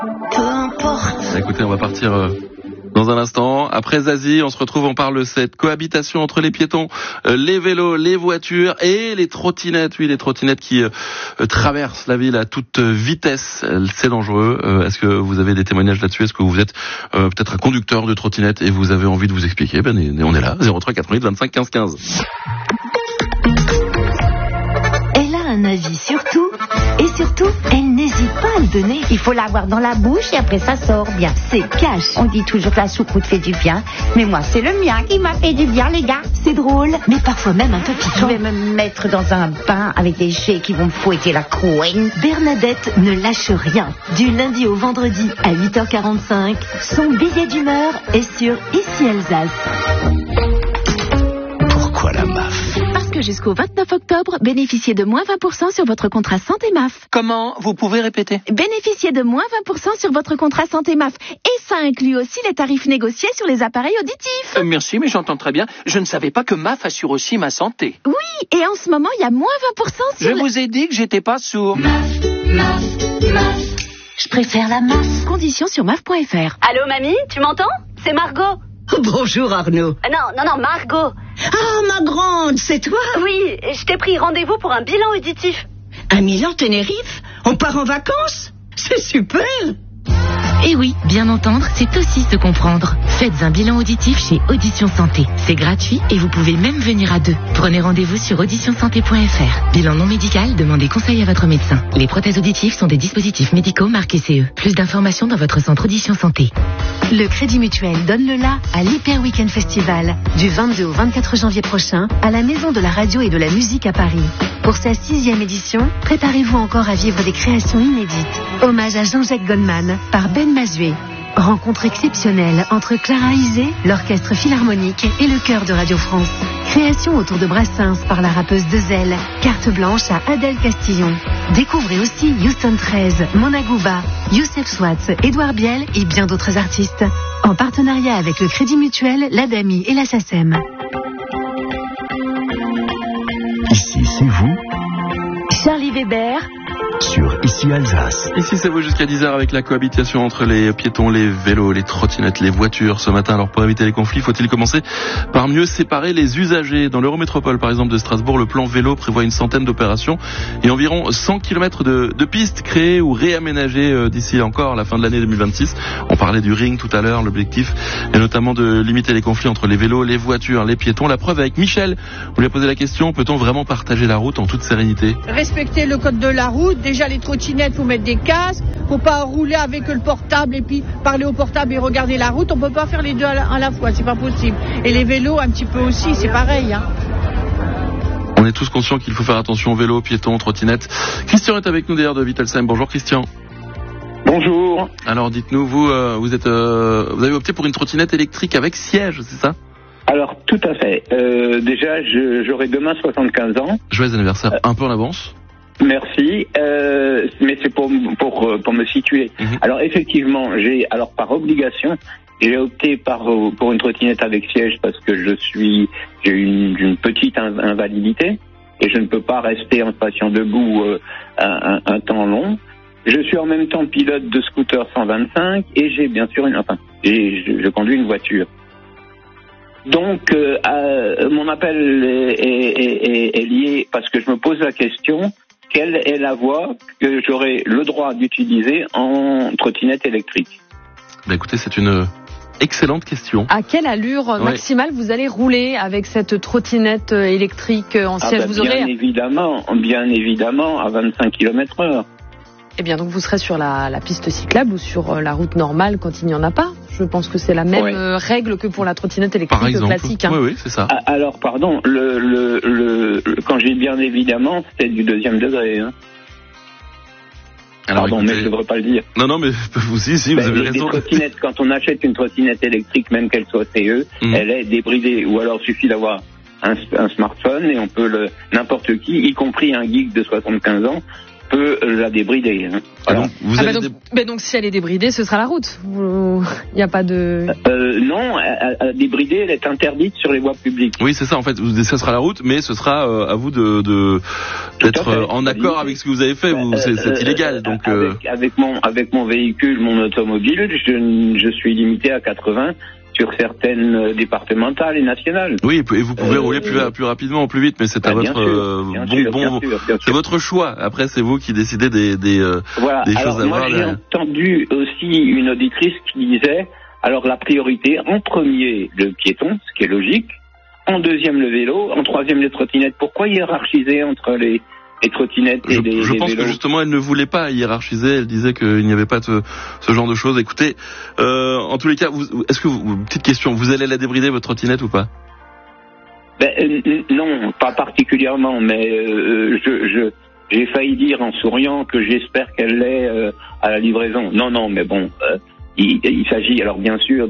Peu importe. Écoutez, on va partir dans un instant. Après Zazie, on se retrouve, on parle de cette cohabitation entre les piétons, les vélos, les voitures et les trottinettes. Oui, les trottinettes qui traversent la ville à toute vitesse. C'est dangereux. Est-ce que vous avez des témoignages là-dessus? Est-ce que vous êtes peut-être un conducteur de trottinette et vous avez envie de vous expliquer? Ben, on est là, 03 88 25 15 15. Elle a un avis sur tout. Et surtout, elle n'hésite pas à le donner. Il faut l'avoir dans la bouche et après ça sort bien. C'est cash. On dit toujours que la choucroute fait du bien. Mais moi, c'est le mien qui m'a fait du bien, les gars. C'est drôle, mais parfois même un peu piquant. Je vais me mettre dans un bain avec des jets qui vont me fouetter la couenne. Bernadette ne lâche rien. Du lundi au vendredi à 8h45, son billet d'humeur est sur Ici Alsace. Pourquoi la MAF? Parce que jusqu'au 29 octobre, bénéficiez de moins 20% sur votre contrat santé MAF. Comment? Vous pouvez répéter? Bénéficiez de moins 20% sur votre contrat santé MAF. Et ça inclut aussi les tarifs négociés sur les appareils auditifs. Merci, mais j'entends très bien. Je ne savais pas que MAF assure aussi ma santé. Oui, et en ce moment, il y a moins 20% sur... Je vous ai dit que j'étais pas sourd. MAF. Je préfère la MAF. Conditions sur MAF.fr. Allô, mamie, tu m'entends? C'est Margot. Bonjour Arnaud. Non, Margot. Ah, ma grande, c'est toi? Oui, je t'ai pris rendez-vous pour un bilan auditif. À Milan, Tenerife? On part en vacances? C'est super! Et oui, bien entendre, c'est aussi se comprendre. Faites un bilan auditif chez Audition Santé. C'est gratuit et vous pouvez même venir à deux. Prenez rendez-vous sur auditionsanté.fr. Bilan non médical, demandez conseil à votre médecin. Les prothèses auditives sont des dispositifs médicaux marqués CE. Plus d'informations dans votre centre Audition Santé. Le Crédit Mutuel donne le la à l'Hyper Weekend Festival du 22 au 24 janvier prochain à la Maison de la Radio et de la Musique à Paris. Pour sa 6e édition, préparez-vous encore à vivre des créations inédites. Hommage à Jean-Jacques Goldman par Ben Mazué. Rencontre exceptionnelle entre Clara Isé, l'Orchestre Philharmonique et le Chœur de Radio France. Création autour de Brassens par la rappeuse Dezel. Carte blanche à Adèle Castillon. Découvrez aussi Houston 13, Mona Gouba, Youssef Swatz, Édouard Biel et bien d'autres artistes. En partenariat avec le Crédit Mutuel, l'ADAMI et la SACEM. Ici, c'est vous, Charlie Weber. sur Ici Alsace. Ici, c'est vous jusqu'à 10h avec la cohabitation entre les piétons, les vélos, les trottinettes, les voitures. Ce matin, alors pour éviter les conflits, faut-il commencer par mieux séparer les usagers? Dans l'Eurométropole, par exemple, de Strasbourg, le plan vélo prévoit une centaine d'opérations et environ 100 km de pistes créées ou réaménagées d'ici encore la fin de l'année 2026. On parlait du ring tout à l'heure. L'objectif est notamment de limiter les conflits entre les vélos, les voitures, les piétons. La preuve avec Michel. On lui a posé la question, peut-on vraiment partager la route en toute sérénité? Respecter le code de la route. Déjà, les trottinettes, faut mettre des casques. Faut pas rouler avec le portable et puis parler au portable et regarder la route. On peut pas faire les deux à la fois, c'est pas possible. Et les vélos, un petit peu aussi, c'est pareil, hein. On est tous conscients qu'il faut faire attention aux vélos, piétons, trottinettes. Christian est avec nous d'ailleurs de Wittelsheim. Bonjour Christian. Bonjour. Alors dites-nous, vous avez opté pour une trottinette électrique avec siège, c'est ça? Alors, tout à fait. Déjà, j'aurai demain 75 ans. Joyeux anniversaire, un peu en avance. Merci, mais c'est pour me situer. Alors, effectivement, par obligation, j'ai opté pour une trottinette avec siège parce que j'ai une petite invalidité et je ne peux pas rester en station debout un temps long. Je suis en même temps pilote de scooter 125 et j'ai bien sûr je conduis une voiture. Donc, mon appel est lié parce que je me pose la question, quelle est la voie que j'aurai le droit d'utiliser en trottinette électrique? Bah écoutez, c'est une excellente question. À quelle allure maximale vous allez rouler avec cette trottinette électrique en siège? Bien évidemment, à 25 km/h. Eh bien, donc vous serez sur la piste cyclable ou sur la route normale quand il n'y en a pas. Je pense que c'est la même règle que pour la trottinette électrique classique. Hein. Oui, c'est ça. Alors, pardon, quand j'ai bien évidemment, c'était du 2e degré. Hein. Alors, pardon, mais je ne devrais pas le dire. Non, mais vous avez raison. Quand on achète une trottinette électrique, même qu'elle soit CE, elle est débridée. Ou alors, il suffit d'avoir un smartphone et on peut n'importe qui, y compris un geek de 75 ans, peut la débrider. Hein. Voilà. Donc si elle est débridée, ce sera la route. Il n'y a pas de... Non, à débrider, elle est interdite sur les voies publiques. Oui, c'est ça, en fait, ce sera la route, mais ce sera à vous d'être en accord avec ce que vous avez fait. C'est illégal. Donc, avec mon véhicule, mon automobile, je suis limité à 80 sur certaines départementales et nationales. Oui, et vous pouvez rouler plus rapidement, plus vite, mais c'est à votre c'est votre choix. Après, c'est vous qui décidez des choses à voir. J'ai entendu aussi une auditrice qui disait, alors la priorité, en premier le piéton, ce qui est logique, en deuxième le vélo, en troisième les trottinettes. Pourquoi hiérarchiser entre les trottinettes et les vélos? Je pense que justement elle ne voulait pas hiérarchiser, elle disait qu'il n'y avait pas ce genre de choses. Écoutez, en tous les cas, petite question, vous allez la débrider votre trottinette ou pas? Non, pas particulièrement, mais j'ai failli dire en souriant que j'espère qu'elle l'est à la livraison. Non, mais bon, il s'agit alors bien sûr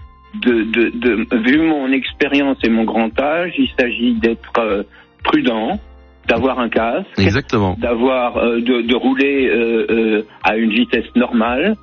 vu mon expérience et mon grand âge, il s'agit d'être prudent, d'avoir un casque, exactement, d'avoir de rouler à une vitesse normale,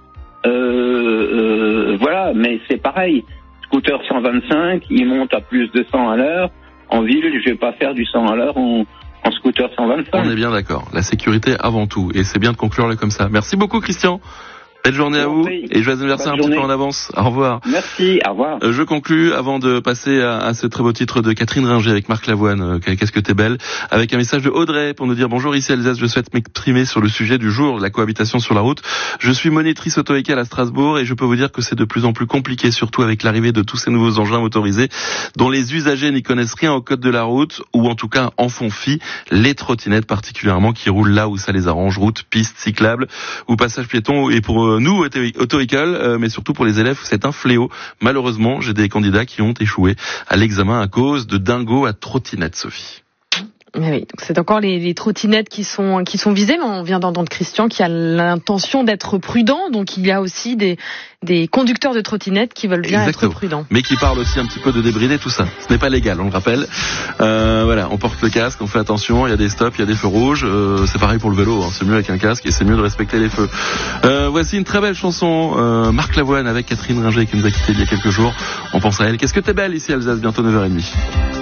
voilà. Mais c'est pareil, scooter 125, il monte à plus de 100 à l'heure. En ville, je vais pas faire du 100 à l'heure en scooter 125. On est bien d'accord. La sécurité avant tout, et c'est bien de conclure là comme ça. Merci beaucoup, Christian. Belle journée à vous et joyeux anniversaire un petit peu en avance. Au revoir. Merci, au revoir. Je conclus avant de passer à ce très beau titre de Catherine Ringer avec Marc Lavoine, Qu'est-ce que t'es belle, avec un message de Audrey pour nous dire bonjour, ici Alsace, je souhaite m'exprimer sur le sujet du jour, la cohabitation sur la route. Je suis monitrice auto-école à Strasbourg et je peux vous dire que c'est de plus en plus compliqué, surtout avec l'arrivée de tous ces nouveaux engins motorisés dont les usagers n'y connaissent rien au code de la route ou en tout cas en font fi, les trottinettes particulièrement qui roulent là où ça les arrange, route, piste, cyclable ou passage piéton. Et pour nous, auto-école, mais surtout pour les élèves, c'est un fléau. Malheureusement, j'ai des candidats qui ont échoué à l'examen à cause de dingos à trottinette, Sophie. Oui, donc c'est encore les trottinettes qui sont visées, mais on vient d'entendre Christian qui a l'intention d'être prudent, donc il y a aussi des conducteurs de trottinettes qui veulent bien être prudents. Mais qui parlent aussi un petit peu de débrider tout ça. Ce n'est pas légal, on le rappelle. Voilà, on porte le casque, on fait attention, il y a des stops, il y a des feux rouges, c'est pareil pour le vélo, hein. C'est mieux avec un casque et c'est mieux de respecter les feux. Voici une très belle chanson, Marc Lavoine avec Catherine Ringer qui nous a quittés il y a quelques jours. On pense à elle. Qu'est-ce que t'es belle ici Alsace, bientôt 9h30.